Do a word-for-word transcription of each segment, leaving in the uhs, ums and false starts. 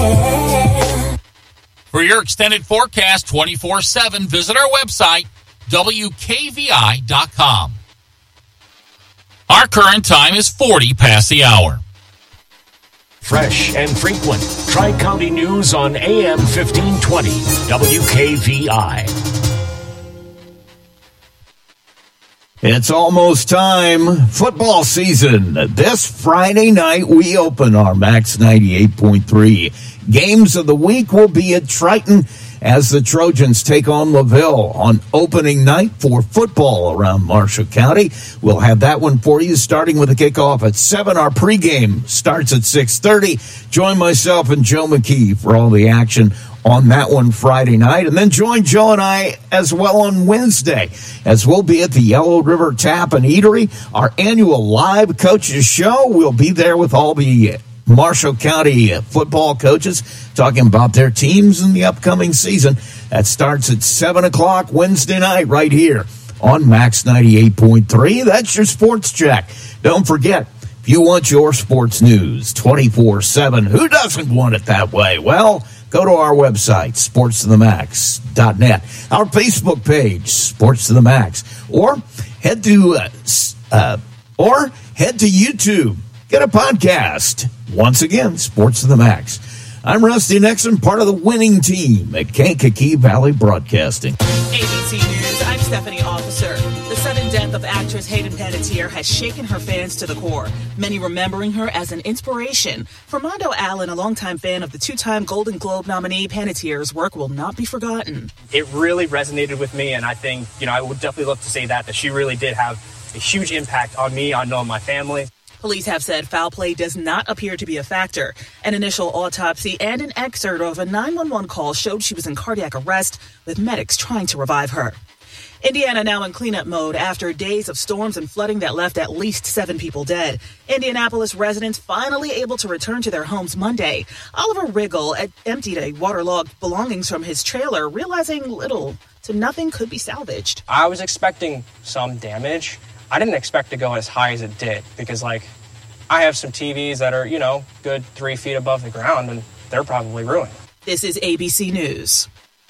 yeah. For your extended forecast twenty-four seven, visit our website, W K V I dot com. Our current time is forty past the hour. Fresh and frequent. Tri-County News on A M fifteen twenty, W K V I. It's almost time. Football season. This Friday night, we open our Max ninety-eight point three. Games of the week will be at Triton as the Trojans take on LaVille on opening night for football around Marshall County. We'll have that one for you starting with a kickoff at seven. Our pregame starts at six thirty. Join myself and Joe McKee for all the action on that one Friday night. And then join Joe and I as well on Wednesday as we'll be at the Yellow River Tap and Eatery, our annual live coaches show. We'll be there with all the Marshall County football coaches talking about their teams in the upcoming season. That starts at seven o'clock Wednesday night right here on Max ninety-eight point three. That's your Sports Check. Don't forget, if you want your sports news twenty-four seven, who doesn't want it that way? Well, go to our website, sports to the max dot net, our Facebook page, Sports to the Max, or head to uh, uh, or head to YouTube. Get a podcast. Once again, Sports to the Max. I'm Rusty Nixon, part of the winning team at Kankakee Valley Broadcasting. A B C News, I'm Stephanie Officer. The sudden death of actress Hayden Panettiere has shaken her fans to the core, many remembering her as an inspiration. For Mondo Allen, a longtime fan of the two-time Golden Globe nominee, Panettiere's work will not be forgotten. It really resonated with me, and I think, you know, I would definitely love to say that, that she really did have a huge impact on me, on knowing my family. Police have said foul play does not appear to be a factor. An initial autopsy and an excerpt of a nine one one call showed she was in cardiac arrest, with medics trying to revive her. Indiana now in cleanup mode after days of storms and flooding that left at least seven people dead. Indianapolis residents finally able to return to their homes Monday. Oliver Riggle emptied a waterlogged belongings from his trailer, realizing little to nothing could be salvaged. I was expecting some damage. I didn't expect to go as high as it did because, like, I have some T Vs that are, you know, good three feet above the ground, and they're probably ruined. This is A B C News.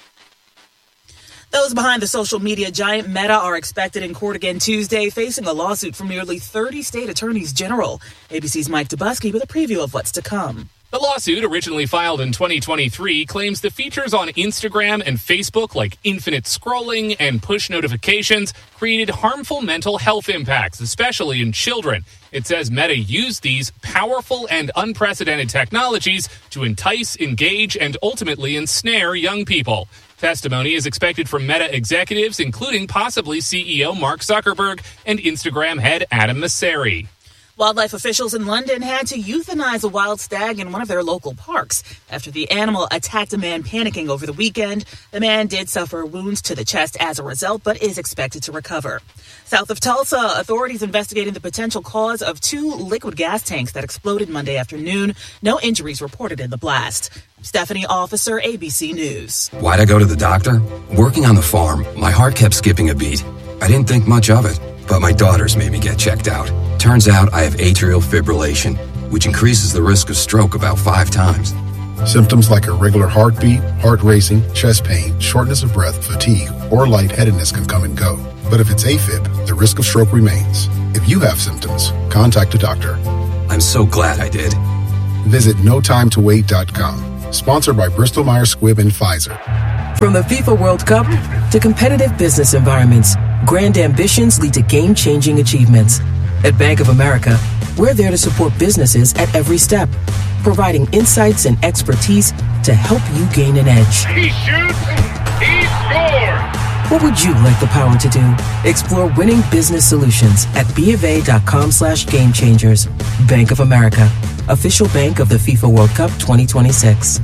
Those behind the social media giant Meta are expected in court again Tuesday, facing a lawsuit from nearly thirty state attorneys general. A B C's Mike Dubusky with a preview of what's to come. The lawsuit, originally filed in twenty twenty-three, claims the features on Instagram and Facebook, like infinite scrolling and push notifications, created harmful mental health impacts, especially in children. It says Meta used these powerful and unprecedented technologies to entice, engage, and ultimately ensnare young people. Testimony is expected from Meta executives, including possibly C E O Mark Zuckerberg and Instagram head Adam Mosseri. Wildlife officials in London had to euthanize a wild stag in one of their local parks after the animal attacked a man panicking over the weekend. The man did suffer wounds to the chest as a result, but is expected to recover. South of Tulsa, authorities investigating the potential cause of two liquid gas tanks that exploded Monday afternoon. No injuries reported in the blast. Stephanie Officer, A B C News. Why'd I go to the doctor? Working on the farm, my heart kept skipping a beat. I didn't think much of it, but my daughters made me get checked out. Turns out I have atrial fibrillation, which increases the risk of stroke about five times. Symptoms like irregular heartbeat, heart racing, chest pain, shortness of breath, fatigue, or lightheadedness can come and go. But if it's AFib, the risk of stroke remains. If you have symptoms, contact a doctor. I'm so glad I did. Visit no time to wait dot com. Sponsored by Bristol Myers Squibb and Pfizer. From the FIFA World Cup to competitive business environments, grand ambitions lead to game-changing achievements. At Bank of America, we're there to support businesses at every step, providing insights and expertise to help you gain an edge. He shoots, he scores! What would you like the power to do? Explore winning business solutions at BofA.com slash game changers. Bank of America, official bank of the FIFA World Cup twenty twenty-six.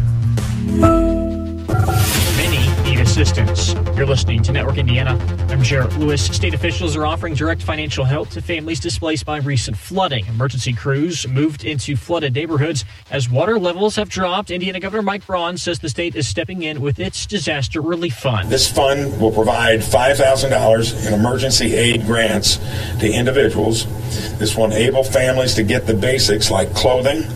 Assistance. You're listening to Network Indiana. I'm Jarrett Lewis. State officials are offering direct financial help to families displaced by recent flooding. Emergency crews moved into flooded neighborhoods as water levels have dropped. Indiana Governor Mike Braun says the state is stepping in with its disaster relief fund. This fund will provide five thousand dollars in emergency aid grants to individuals. This will enable families to get the basics like clothing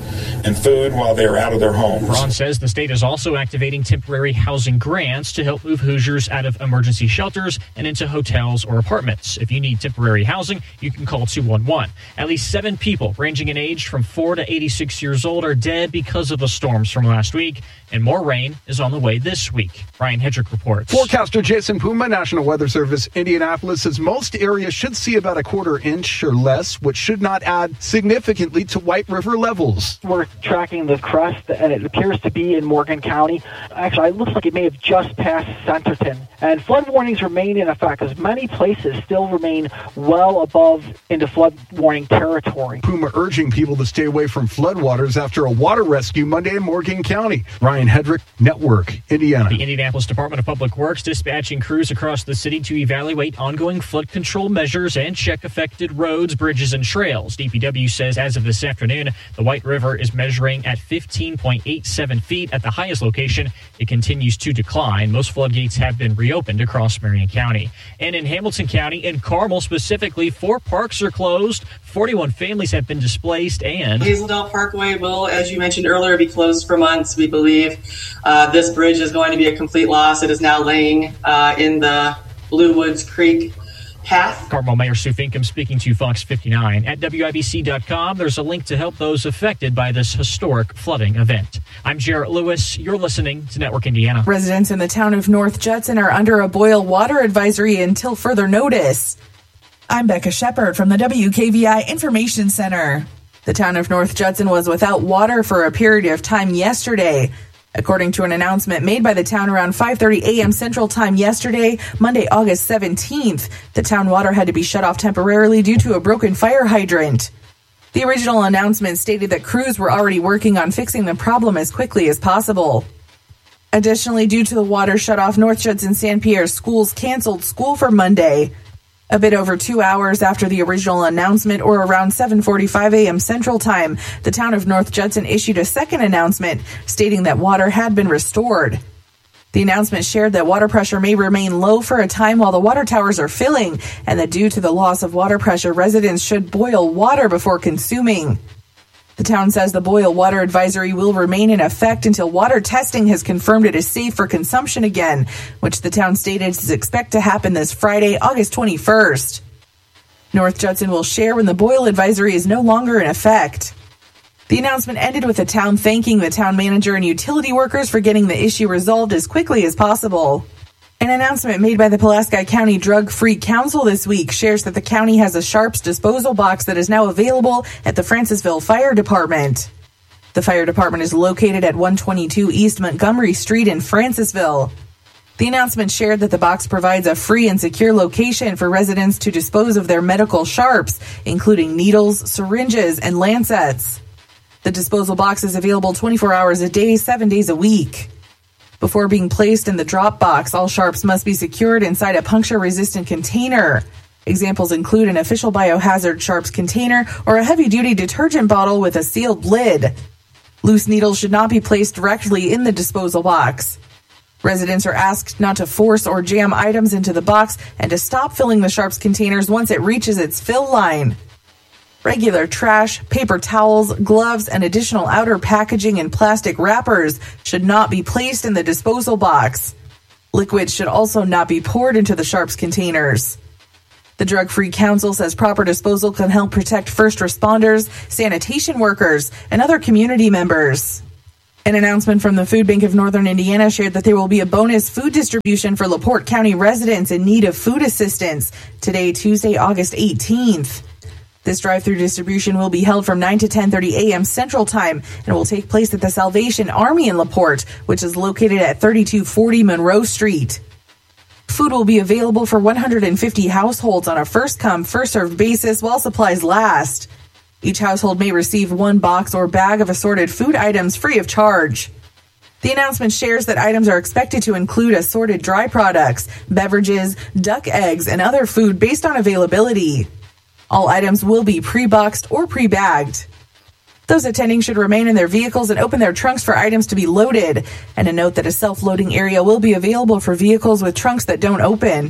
and food while they're out of their homes. Braun says the state is also activating temporary housing grants to help move Hoosiers out of emergency shelters and into hotels or apartments. If you need temporary housing, you can call two one one. At least seven people ranging in age from four to eighty-six years old are dead because of the storms from last week, and more rain is on the way this week. Brian Hedrick reports. Forecaster Jason Puma, National Weather Service, Indianapolis, says most areas should see about a quarter inch or less, which should not add significantly to White River levels. We're tracking the crest, and it appears to be in Morgan County. Actually, it looks like it may have just passed Centerton. And flood warnings remain in effect, as many places still remain well above into flood warning territory. Puma urging people to stay away from floodwaters after a water rescue Monday in Morgan County. Ryan Hedrick, Network, Indiana. The Indianapolis Department of Public Works dispatching crews across the city to evaluate ongoing flood control measures and check affected roads, bridges, and trails. D P W says as of this afternoon, the White River is measuring at fifteen point eight seven feet at the highest location. It continues to decline. Most floodgates have been reopened across Marion County. And in Hamilton County, in Carmel specifically, four parks are closed. forty-one families have been displaced, and Hazeldale Parkway will, as you mentioned earlier, be closed for months, we believe. Uh, this bridge is going to be a complete loss. It is now laying uh, in the Blue Woods Creek path. Carmel Mayor Sue Finkham speaking to Fox fifty-nine. At W I B C dot com, there's a link to help those affected by this historic flooding event. I'm Jarrett Lewis. You're listening to Network Indiana. Residents in the town of North Judson are under a boil water advisory until further notice. I'm Becca Shepard from the W K V I Information Center. The town of North Judson was without water for a period of time yesterday. According to an announcement made by the town around five thirty a.m. Central Time yesterday, Monday, August seventeenth, the town water had to be shut off temporarily due to a broken fire hydrant. The original announcement stated that crews were already working on fixing the problem as quickly as possible. Additionally, due to the water shutoff, North Judson Saint Pierre schools canceled school for Monday. A bit over two hours after the original announcement, or around seven forty-five a.m. Central Time, the town of North Judson issued a second announcement stating that water had been restored. The announcement shared that water pressure may remain low for a time while the water towers are filling, and that due to the loss of water pressure, residents should boil water before consuming. The town says the boil water advisory will remain in effect until water testing has confirmed it is safe for consumption again, which the town stated is expected to happen this Friday, August twenty-first. North Judson will share when the boil advisory is no longer in effect. The announcement ended with the town thanking the town manager and utility workers for getting the issue resolved as quickly as possible. An announcement made by the Pulaski County Drug-Free Council this week shares that the county has a Sharps disposal box that is now available at the Francisville Fire Department. The fire department is located at one twenty-two East Montgomery Street in Francisville. The announcement shared that the box provides a free and secure location for residents to dispose of their medical Sharps, including needles, syringes, and lancets. The disposal box is available twenty-four hours a day, seven days a week. Before being placed in the drop box, all Sharps must be secured inside a puncture-resistant container. Examples include an official biohazard Sharps container or a heavy-duty detergent bottle with a sealed lid. Loose needles should not be placed directly in the disposal box. Residents are asked not to force or jam items into the box and to stop filling the Sharps containers once it reaches its fill line. Regular trash, paper towels, gloves, and additional outer packaging and plastic wrappers should not be placed in the disposal box. Liquids should also not be poured into the Sharps containers. The Drug-Free Council says proper disposal can help protect first responders, sanitation workers, and other community members. An announcement from the Food Bank of Northern Indiana shared that there will be a bonus food distribution for LaPorte County residents in need of food assistance today, Tuesday, August eighteenth. This drive-through distribution will be held from nine to ten thirty a.m. Central Time and will take place at the Salvation Army in LaPorte, which is located at thirty-two forty Monroe Street. Food will be available for one hundred fifty households on a first-come, first-served basis while supplies last. Each household may receive one box or bag of assorted food items free of charge. The announcement shares that items are expected to include assorted dry products, beverages, duck eggs, and other food based on availability. All items will be pre-boxed or pre-bagged. Those attending should remain in their vehicles and open their trunks for items to be loaded. And a note that a self-loading area will be available for vehicles with trunks that don't open.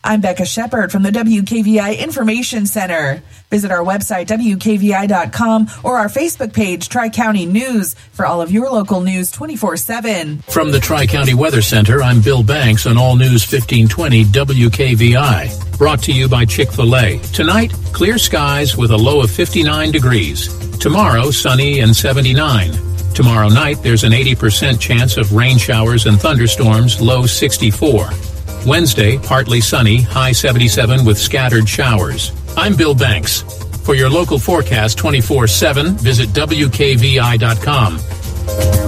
I'm Becca Shepherd from the W K V I Information Center. Visit our website, W K V I dot com, or our Facebook page, Tri-County News, for all of your local news twenty-four seven. From the Tri-County Weather Center, I'm Bill Banks on All News fifteen twenty W K V I. Brought to you by Chick-fil-A. Tonight, clear skies with a low of fifty-nine degrees. Tomorrow, sunny and seventy-nine. Tomorrow night, there's an eighty percent chance of rain showers and thunderstorms, low sixty-four. Wednesday, partly sunny, high seventy-seven with scattered showers. I'm Bill Banks. For your local forecast twenty-four seven, visit W K V I dot com.